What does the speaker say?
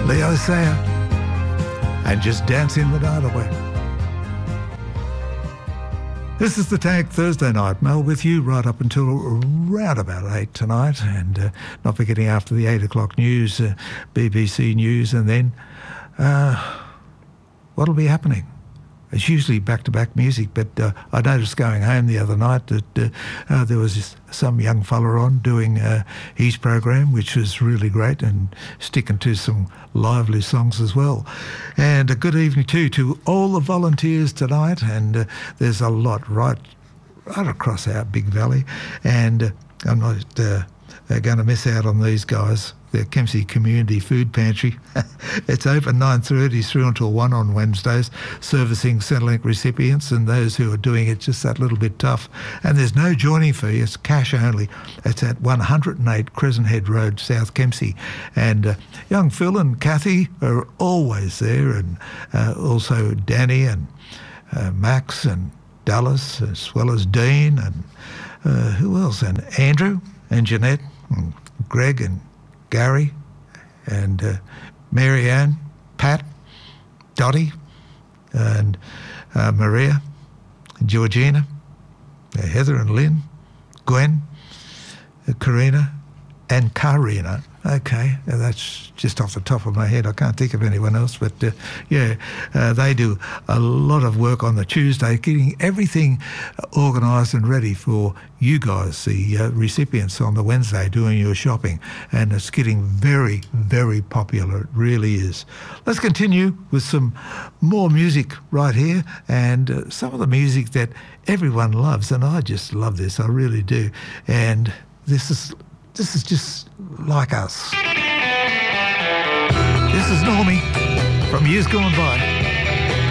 Leo Sayer, and Just Dancing the Night Away. This is The Tank Thursday night. Mel with you right up until around about 8 tonight, and not forgetting after the 8 o'clock news, BBC News, and then what'll be happening? It's usually back-to-back music, but I noticed going home the other night that there was some young fella on doing his program, which was really great, and sticking to some lively songs as well. And a good evening too to all the volunteers tonight, and there's a lot right across our big valley, and I'm not going to miss out on these guys. The Kempsey Community Food Pantry. It's open 9:30 through until 1 on Wednesdays, servicing Centrelink recipients and those who are doing it just that little bit tough. And there's no joining fee, it's cash only. It's at 108 Crescent Head Road, South Kempsey. And young Phil and Kathy are always there, and also Danny and Max and Dallas, as well as Dean and who else? And Andrew and Jeanette and Greg and Gary and Mary Ann, Pat, Dottie and Maria, and Georgina, Heather and Lynn, Gwen, Karina and Karina. Okay, that's just off the top of my head. I can't think of anyone else, but they do a lot of work on the Tuesday, getting everything organised and ready for you guys, the recipients, on the Wednesday doing your shopping. And it's getting very, very popular. It really is. Let's continue with some more music right here, and some of the music that everyone loves, and I just love this, I really do. And this is just like us. This is Normie from Years Gone By.